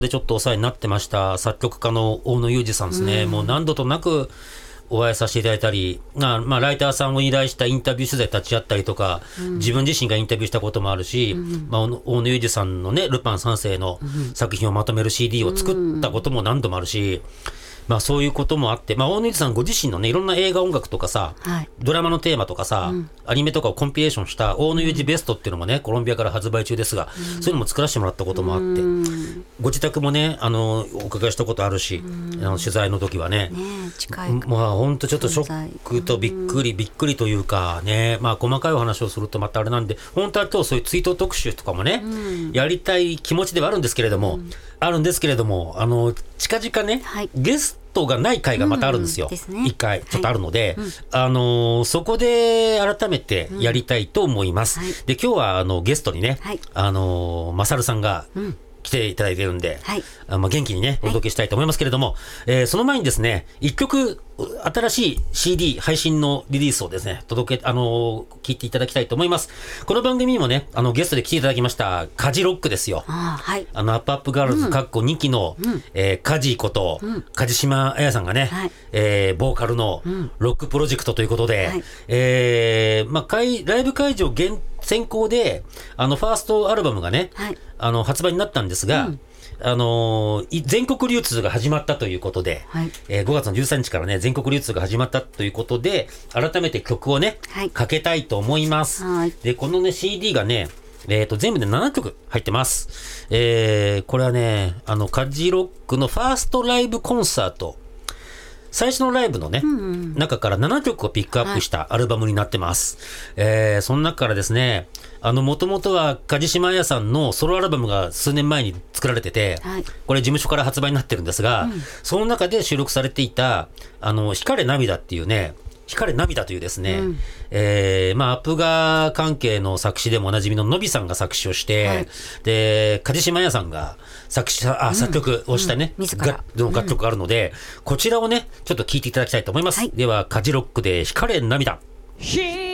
でちょっとお世話になってました作曲家の大野裕二さんですね、もう何度となくお会いさせていただいたり、ライターさんを依頼したインタビュー取材立ち会ったりとか、自分自身がインタビューしたこともあるし、大野裕二さんのねルパン三世の作品をまとめる CD を作ったことも何度もあるし、そういうこともあって、大野裕二さんご自身のねいろんな映画音楽とかさ、ドラマのテーマとかさ、アニメとかをコンピレーションした大野裕二ベストっていうのもねコロンビアから発売中ですが、そういうのも作らせてもらったこともあって、ご自宅もねお伺いしたことあるし、取材の時はね、 近い本当ちょっとショックとびっくりというかね、細かいお話をするとまたあれなんで、本当は今日そういう追悼特集とかもね、やりたい気持ちではあるんですけれども、近々ね、ゲストがない回がまたあるんですよ、一回ちょっとあるので、そこで改めてやりたいと思います。で今日はゲストにね、マサルさんが来ていただいているんで、元気にねお届けしたいと思いますけれども、その前にですね一曲新しい CD 配信のリリースをですね聞いていただきたいと思います。この番組にもねゲストで来ていただきましたカジロックですよ。アップアップガールズ2期の、カジこと、梶島彩さんがね、ボーカルのロックプロジェクトということで、ライブ会場先行でファーストアルバムがね、発売になったんですが、全国流通が始まったということで、5月の13日からね全国流通が始まったということで、改めて曲をね、かけたいと思います。でこのね CD がね全部で7曲入ってます。これはねカジロックのファーストライブコンサート、最初のライブのね、中から7曲をピックアップしたアルバムになってます。その中からですね、もともとは梶島彩さんのソロアルバムが数年前に作られてて、これ事務所から発売になってるんですが、その中で収録されていた光れ涙っていうね、光れ涙というですね、アップガー関係の作詞でもおなじみののびさんが作詞をして、で梶島彩さんが作曲をしたね、楽曲があるので、こちらをねちょっと聴いていただきたいと思います。ではカジロックで光れ涙。